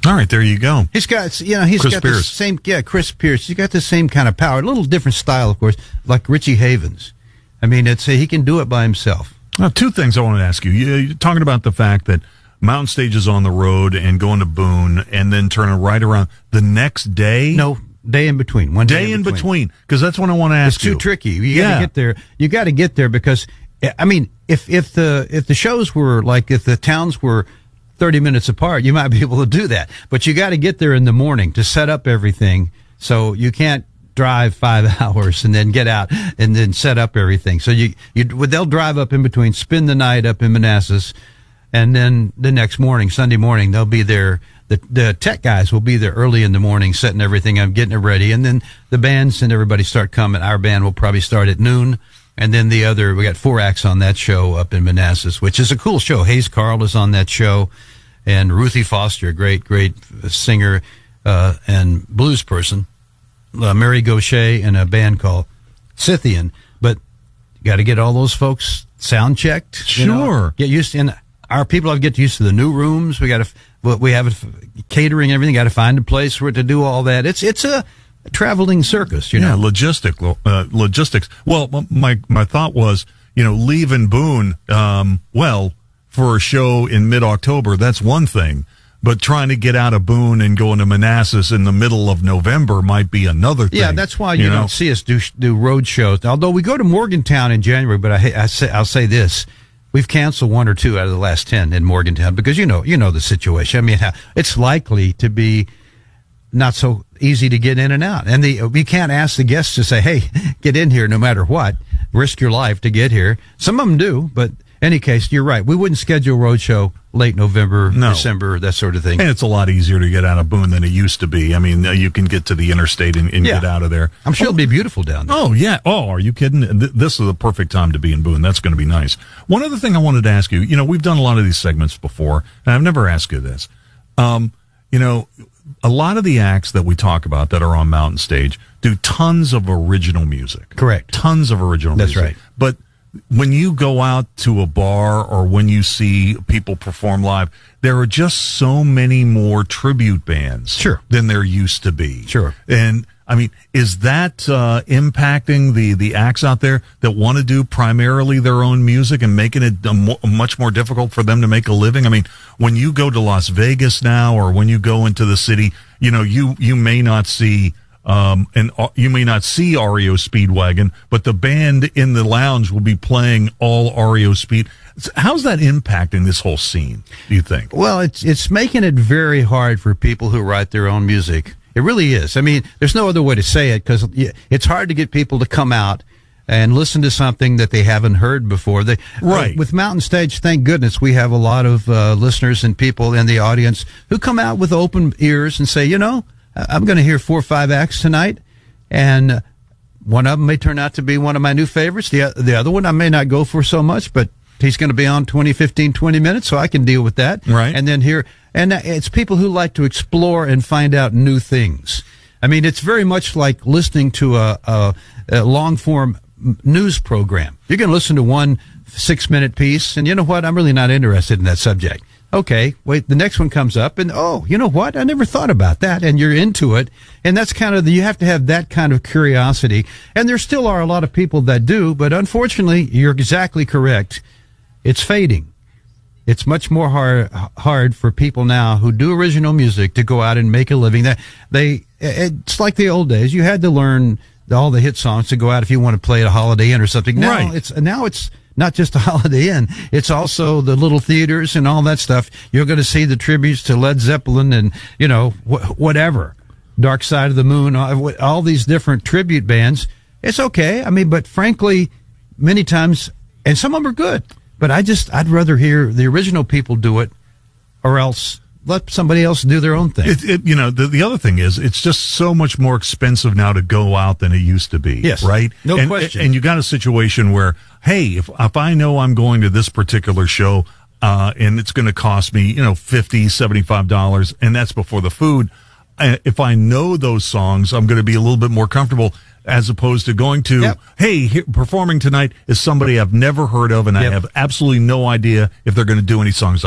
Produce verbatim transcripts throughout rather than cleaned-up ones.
All right, there you go. He's got, you know, he's Chris got Pierce. the same, yeah, Chris Pierce. He's got the same kind of power. A little different style, of course, like Richie Havens. I mean, it's he can do it by himself. Now, two things I want to ask you. You're talking about the fact that Mountain Stage is on the road and going to Boone and then turning right around the next day. No, day in between. One day, day in between. between, because that's what I want to ask It's you. too tricky. You yeah. got to get there. You got to get there because, I mean, if if the if the shows were like if the towns were thirty minutes apart, you might be able to do that. But you got to get there in the morning to set up everything. So you can't drive five hours and then get out and then set up everything. So you, you, they'll drive up in between, spend the night up in Manassas, and then the next morning, Sunday morning, they'll be there. The, the tech guys will be there early in the morning, setting everything up, getting it ready. And then the bands and everybody start coming. Our band will probably start at noon. And then the other, we got four acts on that show up in Manassas, which is a cool show. Hayes Carl is on that show, and Ruthie Foster, a great, great singer uh, and blues person. Uh, Mary Gaucher and a band called Scythian. But you got to get all those folks sound checked. Sure. You know, get used to, and our people have to get used to the new rooms. We got to, we have catering and everything. Got to find a place for it to do all that. It's, it's a, A traveling circus, you yeah, know. logistic, uh, logistics. Well, my my thought was, you know, leaving Boone, um, well, for a show in mid-October, that's one thing. But trying to get out of Boone and going to Manassas in the middle of November might be another thing. Yeah, that's why you, you know? don't see us do do road shows. Although we go to Morgantown in January, but I, I say, I'll say this. We've canceled one or two out of the last ten in Morgantown because, you know, you know the situation. I mean, it's likely to be not so easy to get in and out. And the, we can't ask the guests to say, hey, get in here no matter what. Risk your life to get here. Some of them do, but in any case, you're right. We wouldn't schedule a road show late November, no. December, that sort of thing. And it's a lot easier to get out of Boone than it used to be. I mean, you can get to the interstate and, and yeah. get out of there. I'm sure oh. it'll be beautiful down there. Oh, yeah. Oh, are you kidding? This is the perfect time to be in Boone. That's going to be nice. One other thing I wanted to ask you, you know, we've done a lot of these segments before, and I've never asked you this. Um, you know, a lot of the acts that we talk about that are on Mountain Stage do tons of original music. Correct. Tons of original That's music. That's right. But when you go out to a bar or when you see people perform live, there are just so many more tribute bands sure. than there used to be. Sure. And, I mean, is that uh, impacting the, the acts out there that want to do primarily their own music and making it a mo- much more difficult for them to make a living? I mean, when you go to Las Vegas now or when you go into the city, you know, you, you may not see Um, and uh, you may not see R E O Speedwagon, but the band in the lounge will be playing all R E O Speed. How's that impacting this whole scene, do you think? Well, it's it's making it very hard for people who write their own music. It really is. I mean, there's no other way to say it because it's hard to get people to come out and listen to something that they haven't heard before. They, right. Uh, with Mountain Stage, thank goodness, we have a lot of uh, listeners and people in the audience who come out with open ears and say, you know, I'm going to hear four or five acts tonight, and one of them may turn out to be one of my new favorites. The the other one I may not go for so much, but he's going to be on twenty, fifteen, twenty minutes, so I can deal with that. Right. And then here, and it's people who like to explore and find out new things. I mean, it's very much like listening to a, a, a long-form news program. You're going to listen to one six-minute piece, and you know what? I'm really not interested in that subject. Okay, wait, the next one comes up, and oh, you know what? I never thought about that, and you're into it. And that's kind of, the, you have to have that kind of curiosity. And there still are a lot of people that do, but unfortunately, you're exactly correct. It's fading. It's much more hard, hard for people now who do original music to go out and make a living. That they, it's like the old days. You had to learn all the hit songs to go out if you want to play at a Holiday Inn or something. Now right. it's, now it's, not just a Holiday Inn, it's also the little theaters and all that stuff. You're going to see the tributes to Led Zeppelin and, you know, wh- whatever. Dark Side of the Moon, all, all these different tribute bands. It's okay. I mean, but frankly, many times, and some of them are good, but I just, I'd rather hear the original people do it or else let somebody else do their own thing. It, it, you know, the, the other thing is, it's just so much more expensive now to go out than it used to be. Yes. Right? No and, question. And you got a situation where, hey, if, if I know I'm going to this particular show, uh, and it's going to cost me, you know, fifty dollars, seventy-five dollars, and that's before the food, uh, if I know those songs, I'm going to be a little bit more comfortable as opposed to going to, yep. hey, here, performing tonight is somebody I've never heard of, and yep. I have absolutely no idea if they're going to do any songs I know.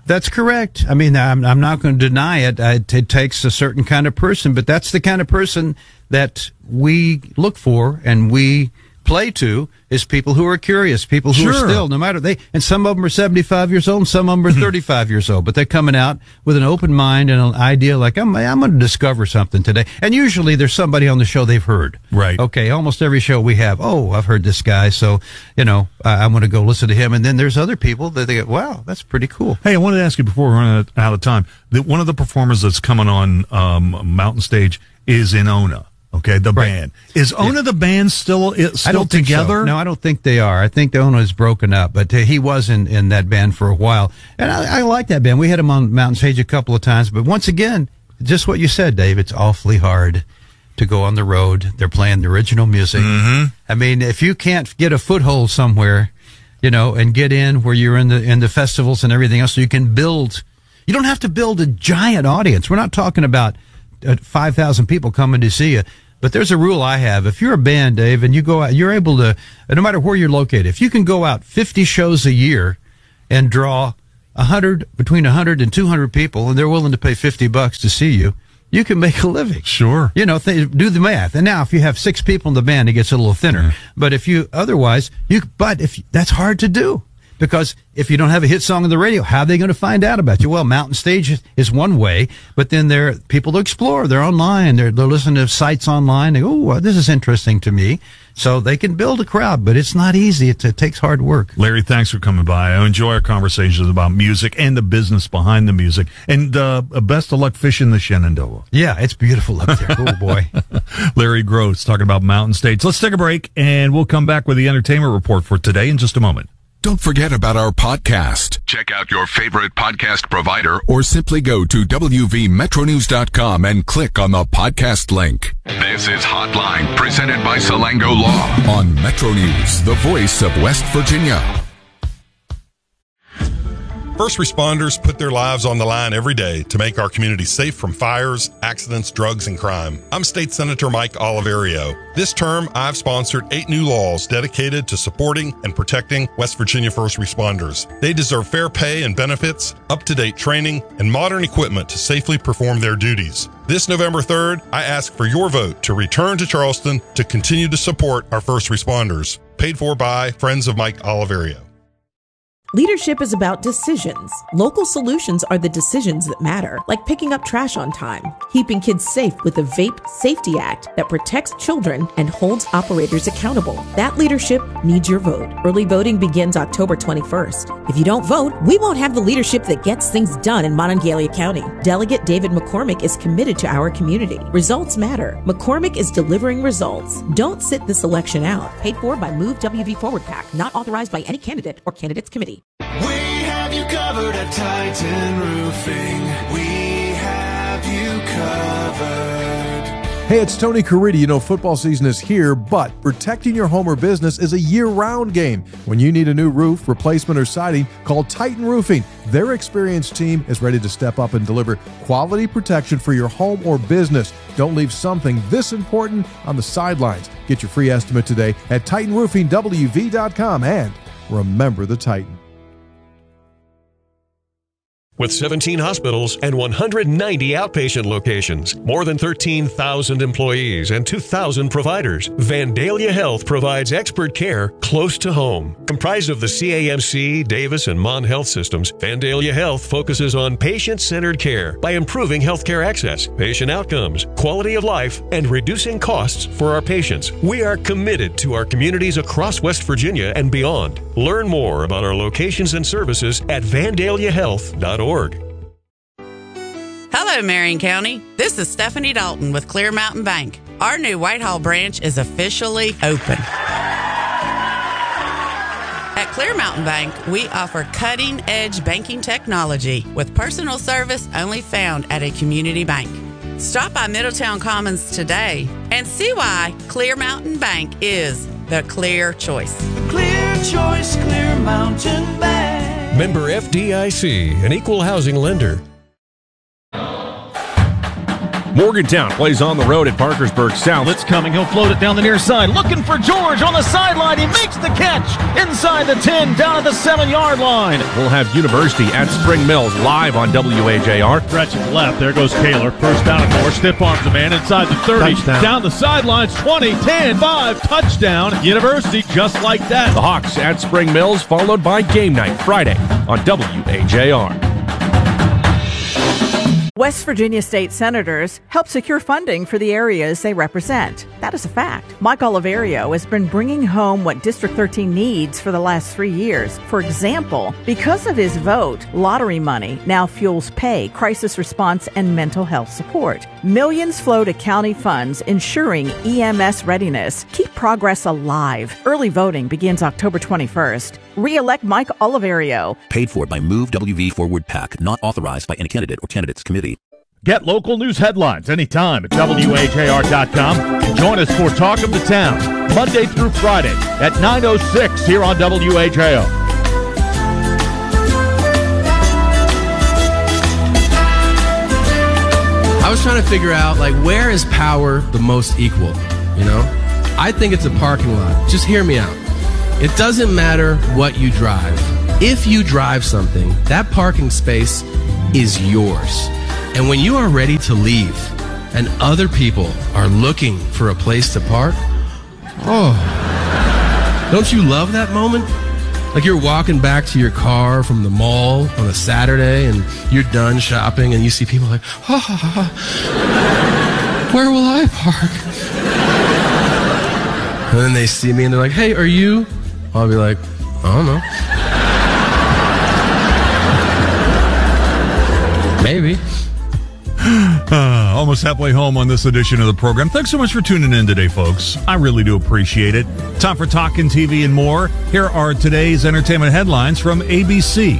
That's correct. I mean, I'm, I'm not going to deny it. It. It takes a certain kind of person, but that's the kind of person that we look for and we play to, is people who are curious, people who sure. are still, no matter they, and some of them are seventy-five years old and some of them are thirty-five years old, but they're coming out with an open mind and an idea like, I'm, I'm going to discover something today. And usually there's somebody on the show they've heard. Right. Okay. Almost every show we have, oh, I've heard this guy. So, you know, I, I'm going to go listen to him. And then there's other people that they go, wow, that's pretty cool. Hey, I wanted to ask you before we run out of time, that one of the performers that's coming on um, Mountain Stage is Inona. Okay, the right. band. Is Ona yeah. the band still, still I don't together? Think so. No, I don't think they are. I think the Ona is broken up, but uh, he was in, in that band for a while. And I, I like that band. We had him on Mountain Stage a couple of times. But once again, just what you said, Dave, it's awfully hard to go on the road. They're playing the original music. Mm-hmm. I mean, if you can't get a foothold somewhere, you know, and get in where you're in the in the festivals and everything else, so you can build. You don't have to build a giant audience. We're not talking about uh, five thousand people coming to see you. But there's a rule I have. If you're a band, Dave, and you go out, you're able to, no matter where you're located, if you can go out fifty shows a year and draw one hundred, between one hundred and two hundred people, and they're willing to pay fifty bucks to see you, you can make a living. Sure. You know, th- do the math. And now if you have six people in the band, it gets a little thinner. Mm. But if you, otherwise, you, but if, that's hard to do. Because if you don't have a hit song on the radio, how are they going to find out about you? Well, Mountain Stage is one way, but then there are people to explore. They're online. They're, they're listening to sites online. They go, oh, well, this is interesting to me. So they can build a crowd, but it's not easy. It, it takes hard work. Larry, thanks for coming by. I enjoy our conversations about music and the business behind the music. And uh, best of luck fishing the Shenandoah. Yeah, it's beautiful up there. Oh, boy. Larry Gross talking about Mountain Stage. Let's take a break, and we'll come back with the entertainment report for today in just a moment. Don't forget about our podcast. Check out your favorite podcast provider or simply go to w v metro news dot com and click on the podcast link. This is Hotline, presented by Salango Law on Metro News, the voice of West Virginia. First responders put their lives on the line every day to make our community safe from fires, accidents, drugs, and crime. I'm State Senator Mike Oliverio. This term, I've sponsored eight new laws dedicated to supporting and protecting West Virginia first responders. They deserve fair pay and benefits, up-to-date training, and modern equipment to safely perform their duties. This November third, I ask for your vote to return to Charleston to continue to support our first responders. Paid for by Friends of Mike Oliverio. Leadership is about decisions. Local solutions are the decisions that matter, like picking up trash on time, keeping kids safe with the Vape Safety Act that protects children and holds operators accountable. That leadership needs your vote. Early voting begins October twenty-first. If you don't vote, we won't have the leadership that gets things done in Monongalia County. Delegate David McCormick is committed to our community. Results matter. McCormick is delivering results. Don't sit this election out. Paid for by Move W V Forward PAC, not authorized by any candidate or candidates committee. We have you covered at Titan Roofing. We have you covered. Hey, it's Tony Caridi. You know, football season is here, but protecting your home or business is a year-round game. When you need a new roof, replacement, or siding, call Titan Roofing. Their experienced team is ready to step up and deliver quality protection for your home or business. Don't leave something this important on the sidelines. Get your free estimate today at titan roofing w v dot com, and remember the Titan. With seventeen hospitals and one hundred ninety outpatient locations, more than thirteen thousand employees, and two thousand providers, Vandalia Health provides expert care close to home. Comprised of the C A M C, Davis, and Mon Health systems, Vandalia Health focuses on patient-centered care by improving healthcare access, patient outcomes, quality of life, and reducing costs for our patients. We are committed to our communities across West Virginia and beyond. Learn more about our locations and services at vandalia health dot org. Hello, Marion County. This is Stephanie Dalton with Clear Mountain Bank. Our new Whitehall branch is officially open. At Clear Mountain Bank, we offer cutting-edge banking technology with personal service only found at a community bank. Stop by Middletown Commons today and see why Clear Mountain Bank is the clear choice. Clear choice, Clear Mountain Bank. Member F D I C, an equal housing lender. Morgantown plays on the road at Parkersburg South. Blitz coming. He'll float it down the near side. Looking for George on the sideline. He makes the catch inside the ten, down at the seven-yard line. We'll have University at Spring Mills live on W A J R. Stretch it left. There goes Kaler. First down and more. Stiff arms the man inside the thirty. Touchdown. Down the sidelines. twenty, ten, five. Touchdown. University just like that. The Hawks at Spring Mills, followed by Game Night Friday on W A J R. West Virginia state senators help secure funding for the areas they represent. That is a fact. Mike Oliverio has been bringing home what District thirteen needs for the last three years. For example, because of his vote, lottery money now fuels pay, crisis response, and mental health support. Millions flow to county funds, ensuring E M S readiness. Keep progress alive. Early voting begins October twenty-first. Re-elect Mike Oliverio. Paid for by Move W V Forward PAC, not authorized by any candidate or candidates committee. Get local news headlines anytime at W A J R dot com and join us for Talk of the Town, Monday through Friday at nine oh six here on W A J R. I was trying to figure out, like, where is power the most equal, you know? I think it's a parking lot. Just hear me out. It doesn't matter what you drive. If you drive something, that parking space is yours. And when you are ready to leave and other people are looking for a place to park, oh, don't you love that moment? Like you're walking back to your car from the mall on a Saturday and you're done shopping and you see people like, oh, where will I park? And then they see me and they're like, hey, are you? I'll be like, I don't know. Maybe. Uh, almost halfway home on this edition of the program. Thanks so much for tuning in today, folks. I really do appreciate it. Time for Talkin' T V and more. Here are today's entertainment headlines from A B C.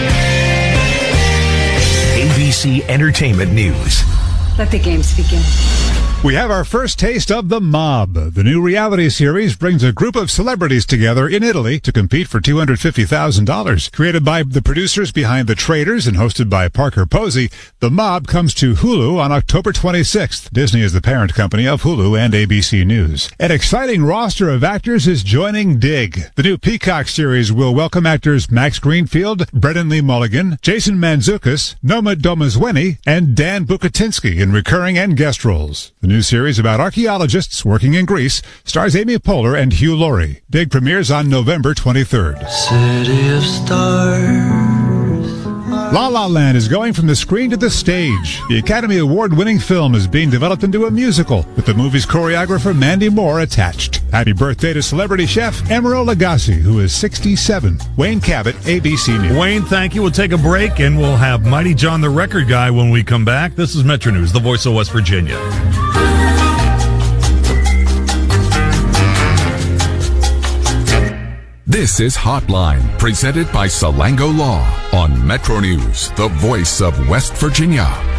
A B C Entertainment News. Let the games begin. We have our first taste of The Mob. The new reality series brings a group of celebrities together in Italy to compete for two hundred fifty thousand dollars. Created by the producers behind The Traitors and hosted by Parker Posey, The Mob comes to Hulu on October twenty-sixth. Disney is the parent company of Hulu and A B C News. An exciting roster of actors is joining Dig. The new Peacock series will welcome actors Max Greenfield, Brennan Lee Mulligan, Jason Mantzoukas, Noma Domazweni, and Dan Bukatinsky in recurring and guest roles. The new series about archaeologists working in Greece stars Amy Poehler and Hugh Laurie. Dig premieres on November twenty-third. City of stars. La La Land is going from the screen to the stage. The Academy Award-winning film is being developed into a musical, with the movie's choreographer Mandy Moore attached. Happy birthday to celebrity chef Emeril Lagasse, who is sixty-seven. Wayne Cabot, A B C News. Wayne, thank you. We'll take a break, and we'll have Mighty John the Record Guy when we come back. This is Metro News, the voice of West Virginia. This is Hotline, presented by Salango Law on Metro News, the voice of West Virginia.